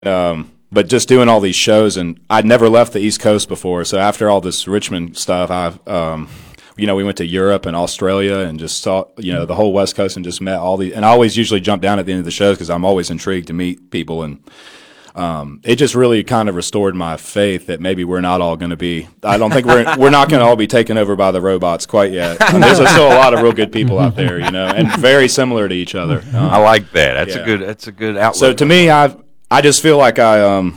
But just doing all these shows, and I'd never left the East Coast before. So after all this Richmond stuff, we went to Europe and Australia and just saw, the whole West Coast and just met all these. And I always usually jump down at the end of the shows because I'm always intrigued to meet people. And it just really kind of restored my faith that maybe we're not all going to be. I don't think we're not going to all be taken over by the robots quite yet. There's still a lot of real good people out there, and very similar to each other. I like that. That's a good outlook. So to me, I just feel like not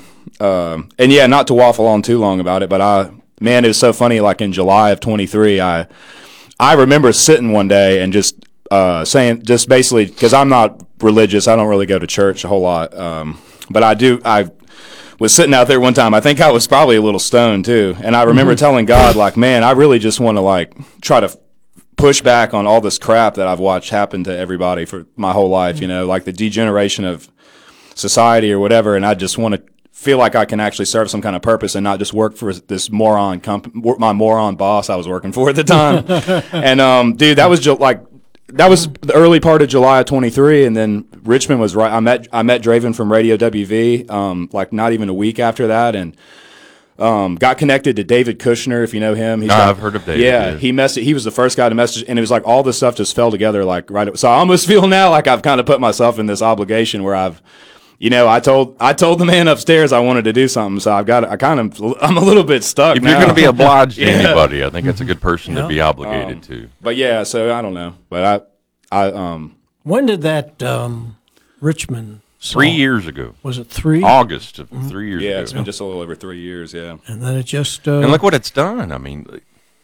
to waffle on too long about it, but it was so funny. Like in July of 23, I remember sitting one day and just saying, just basically, because I'm not religious, I don't really go to church a whole lot, but I was sitting out there one time. I think I was probably a little stoned too, and I remember telling God, like, man, I really just want to try to push back on all this crap that I've watched happen to everybody for my whole life. Like the degeneration of society or whatever, and I just want to feel like I can actually serve some kind of purpose and not just work for this moron my moron boss I was working for at the time. And dude, that was that was the early part of July of 23, and then Richmond was right. I met Draven from Radio WV not even a week after that, and got connected to David Kushner, if you know him. I've heard of David. Yeah, he was the first guy to message, and it was like all this stuff just fell together right. So I almost feel now like I've kind of put myself in this obligation where I've. I told the man upstairs I wanted to do something, so I'm a little bit stuck. If you're going to be obliged to anybody, I think that's a good person to be obligated to. But yeah, so I don't know. But when did that Richmond song? 3 years ago. Was it 3? August of 3 years ago. Yeah, it's been just a little over 3 years, yeah. And then it just... and look what it's done. I mean,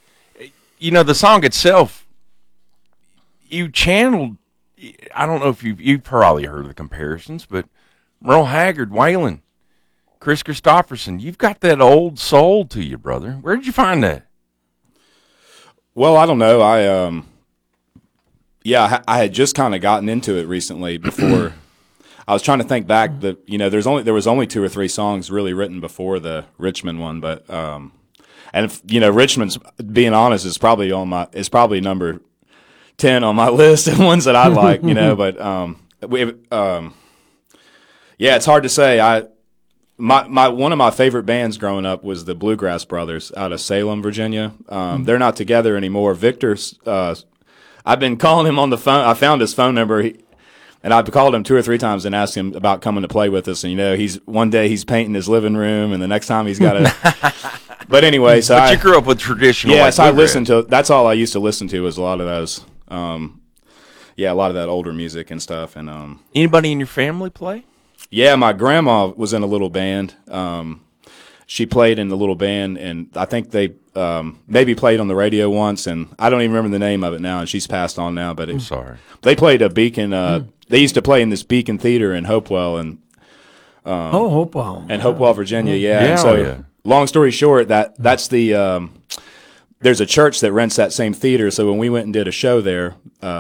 the song itself, you channeled, I don't know if you've probably heard of the comparisons, but Merle Haggard, Waylon, Chris Christopherson, you've got that old soul to you, brother. Where did you find that? Well, I don't know. I had just kind of gotten into it recently before. I was trying to think back that, there was only 2 or 3 songs really written before the Richmond one, but Richmond's, being honest, is probably number 10 on my list of ones that I like, but yeah, it's hard to say. One of my favorite bands growing up was the Bluegrass Brothers out of Salem, Virginia. They're not together anymore. Victor, I've been calling him on the phone. I found his phone number, and I've called him 2 or 3 times and asked him about coming to play with us. And one day he's painting his living room, and the next time he's got to. But anyway, so you grew up with traditional. Yes, I listened to. That's all I used to listen to was a lot of those. A lot of that older music and stuff. And anybody in your family play? Yeah, my grandma was in a little band. She played in the little band, and I think they maybe played on the radio once, and I don't even remember the name of it now, and she's passed on now. But I'm sorry. They played a Beacon. They used to play in this Beacon Theater in Hopewell, and Hopewell. And Hopewell, Virginia, yeah. Long story short, that's the there's a church that rents that same theater, so when we went and did a show there,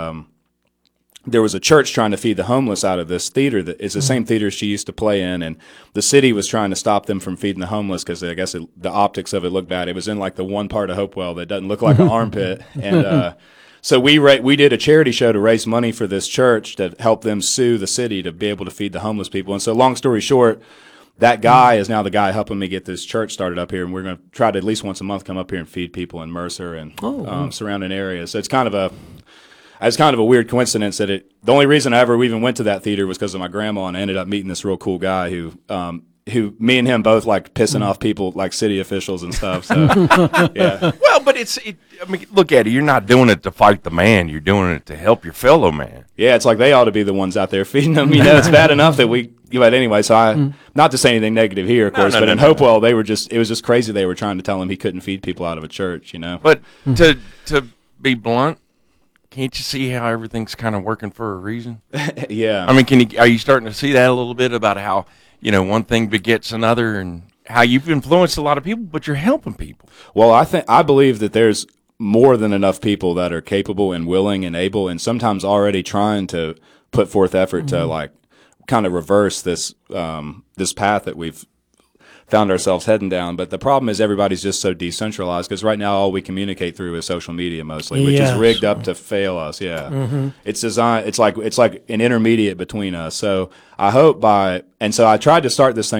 there was a church trying to feed the homeless out of this theater that is the same theater she used to play in, and the city was trying to stop them from feeding the homeless because I guess the optics of it looked bad. It was in the one part of Hopewell that doesn't look like an armpit, and so we did a charity show to raise money for this church to help them sue the city to be able to feed the homeless people. And so, long story short, that guy is now the guy helping me get this church started up here, and we're going to try to at least once a month come up here and feed people in Mercer and surrounding areas. So it's kind of a weird coincidence that the only reason I ever even went to that theater was because of my grandma, and I ended up meeting this real cool guy who me and him both like pissing off people like city officials and stuff. So yeah. Well, but look at it. You're not doing it to fight the man. You're doing it to help your fellow man. Yeah, it's like they ought to be the ones out there feeding them. It's bad enough that but anyway, so not to say anything negative here, of course, but in Hopewell, it was just crazy. They were trying to tell him he couldn't feed people out of a church, But to be blunt, can't you see how everything's kind of working for a reason? Yeah. I mean, are you starting to see that a little bit about how, one thing begets another and how you've influenced a lot of people, but you're helping people? Well, I believe that there's more than enough people that are capable and willing and able and sometimes already trying to put forth effort to kind of reverse this this path that we've found ourselves heading down. But the problem is everybody's just so decentralized because right now all we communicate through is social media mostly, which is rigged up to fail us. Yeah, it's designed. It's like an intermediate between us. So I hope so I tried to start this thing